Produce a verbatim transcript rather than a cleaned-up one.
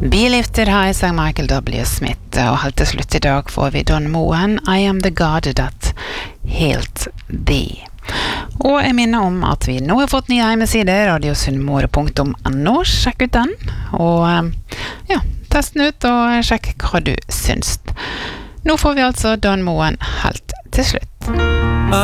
Bilifter har jeg sang Michael W. Smith, og helt til slutt I dag får vi Don Moen, I am the God that healed thee. Og jeg minner om at vi nå har fått nye hjemmeside, radiosunnmøre punktum no, sjekk ut den, og ja, test den ut og sjekk hva du syns. Nå får vi altså Don Moen helt til slutt.